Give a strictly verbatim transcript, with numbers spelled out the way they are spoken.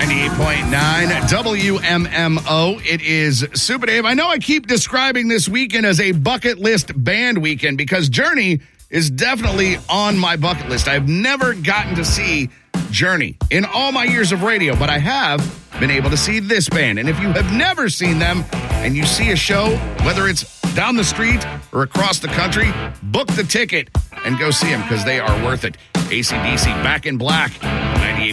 ninety-eight point nine W M M O. It is Super Dave. I know I keep describing this weekend as a bucket list band weekend because Journey is definitely on my bucket list. I've never gotten to see Journey in all my years of radio, but I have been able to see this band. And if you have never seen them and you see a show, whether it's down the street or across the country, book the ticket and go see them because they are worth it. A C D C Back in Black.